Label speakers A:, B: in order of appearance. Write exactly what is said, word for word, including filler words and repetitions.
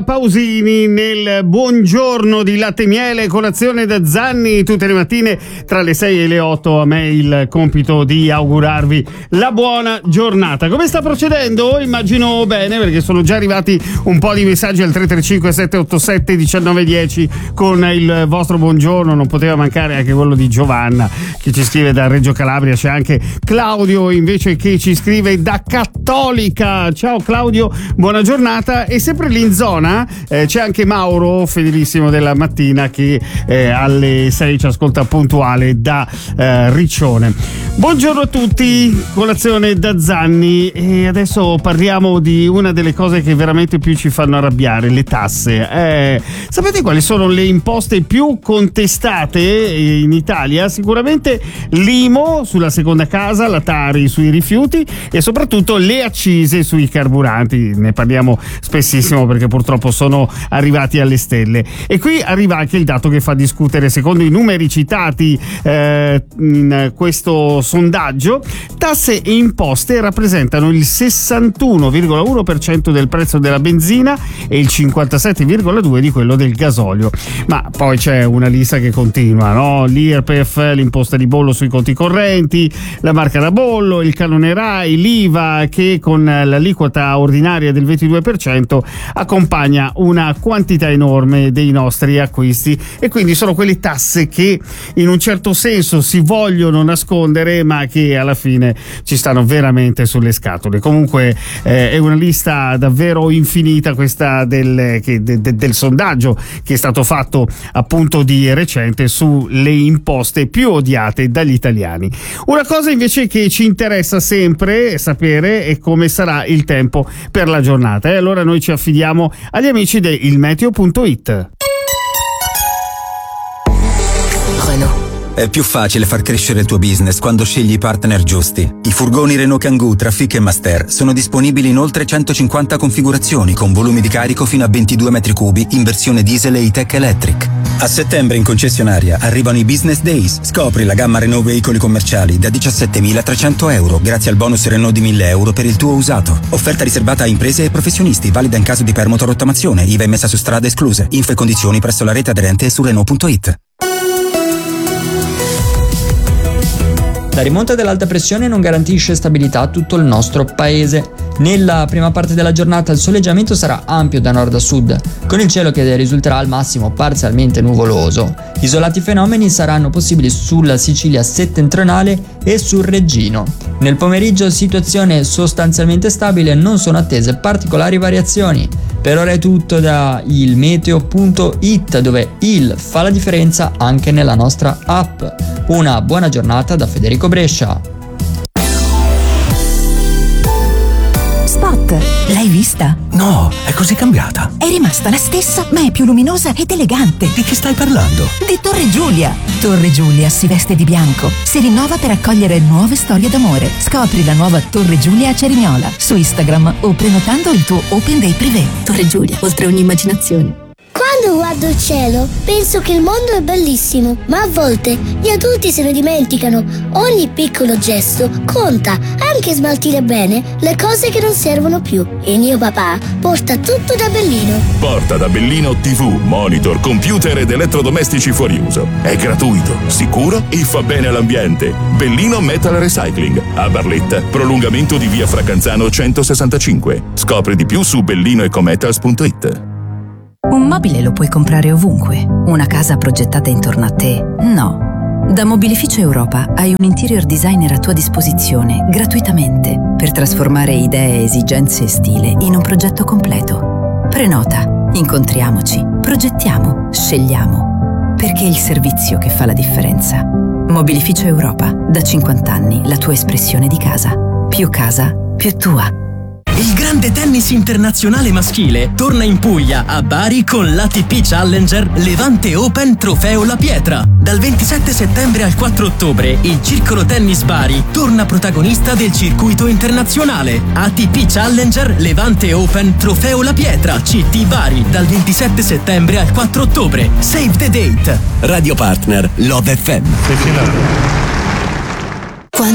A: Pausini nel buongiorno di Latte e Miele, colazione da Zanni, tutte le mattine tra le sei e le otto. A me il compito di augurarvi la buona giornata. Come sta procedendo? Immagino bene, perché sono già arrivati un po' di messaggi al tre tre cinque sette otto sette uno nove uno zero con il vostro buongiorno. Non poteva mancare anche quello di Giovanna che ci scrive da Reggio Calabria. C'è anche Claudio invece che ci scrive da Cattolica. Ciao Claudio, buona giornata. E sempre lì in zona Eh, c'è anche Mauro, fedelissimo della mattina, che eh, alle sei ci ascolta puntuale da eh, Riccione. Buongiorno a tutti, colazione da Zanni, e adesso parliamo di una delle cose che veramente più ci fanno arrabbiare, le tasse. Eh, sapete quali sono le imposte più contestate in Italia? Sicuramente l'I M O sulla seconda casa, la Tari sui rifiuti e soprattutto le accise sui carburanti. Ne parliamo spessissimo perché purtroppo sono arrivati alle stelle. E qui arriva anche il dato che fa discutere. Secondo i numeri citati eh, in questo sondaggio, tasse e imposte rappresentano il sessantuno virgola uno per cento del prezzo della benzina e il cinquantasette virgola due per cento di quello del gasolio. Ma poi c'è una lista che continua, no? L'I R P F, l'imposta di bollo sui conti correnti, la marca da bollo, il canone RAI, l'I V A che con l'aliquota ordinaria del ventidue per cento accompagna una quantità enorme dei nostri acquisti, e quindi sono quelle tasse che in un certo senso si vogliono nascondere ma che alla fine ci stanno veramente sulle scatole. Comunque eh, è una lista davvero infinita questa del, che, de, de, del sondaggio che è stato fatto appunto di recente sulle imposte più odiate dagli italiani. Una cosa invece che ci interessa sempre sapere è come sarà il tempo per la giornata, e allora noi ci affidiamo agli amici di il meteo punto it.
B: È più facile far crescere il tuo business quando scegli i partner giusti. I furgoni Renault Kangoo Trafic e Master sono disponibili in oltre centocinquanta configurazioni con volumi di carico fino a ventidue metri cubi in versione diesel e E-Tech Electric. A settembre in concessionaria arrivano i Business Days. Scopri la gamma Renault veicoli commerciali da diciassettemilatrecento euro grazie al bonus Renault di mille euro per il tuo usato. Offerta riservata a imprese e professionisti, valida in caso di permuta o rottamazione, I V A emessa su strade escluse. Info e condizioni presso la rete aderente e su Renault punto it.
C: La rimonta dell'alta pressione non garantisce stabilità a tutto il nostro paese. Nella prima parte della giornata il soleggiamento sarà ampio da nord a sud, con il cielo che risulterà al massimo parzialmente nuvoloso. Isolati fenomeni saranno possibili sulla Sicilia settentrionale e sul Reggino. Nel pomeriggio situazione sostanzialmente stabile, non sono attese particolari variazioni. Per ora è tutto da il meteo punto it, dove il fa la differenza anche nella nostra app. Una buona giornata da Federico Brescia.
D: Spot, l'hai vista?
E: No, è così cambiata.
D: È rimasta la stessa, ma è più luminosa ed elegante.
E: Di che stai parlando?
D: Di Torre Giulia. Torre Giulia si veste di bianco, si rinnova per accogliere nuove storie d'amore. Scopri la nuova Torre Giulia a Cerignola su Instagram o prenotando il tuo Open Day Privé. Torre Giulia, oltre ogni immaginazione.
F: Quando guardo il cielo penso che il mondo è bellissimo, ma a volte gli adulti se ne dimenticano. Ogni piccolo gesto conta, anche smaltire bene le cose che non servono più. E mio papà porta tutto da Bellino.
G: Porta da Bellino tivù, monitor, computer ed elettrodomestici fuori uso. È gratuito, sicuro e fa bene all'ambiente. Bellino Metal Recycling, a Barletta, prolungamento di via Fracanzano centosessantacinque. Scopri di più su bellino ecometals punto it.
H: Un mobile lo puoi comprare ovunque. Una casa progettata intorno a te, no. Da Mobilificio Europa hai un interior designer a tua disposizione, gratuitamente, per trasformare idee, esigenze e stile in un progetto completo. Prenota, incontriamoci, progettiamo, scegliamo. Perché è il servizio che fa la differenza. Mobilificio Europa, da cinquanta anni la tua espressione di casa. Più casa, più tua.
I: Il grande tennis internazionale maschile torna in Puglia, a Bari, con l'A T P Challenger Levante Open Trofeo La Pietra. Dal ventisette settembre al quattro ottobre il Circolo Tennis Bari torna protagonista del circuito internazionale. A T P Challenger Levante Open Trofeo La Pietra, C T Bari, dal ventisette settembre al quattro ottobre. Save the date.
E: Radio Partner Love F M.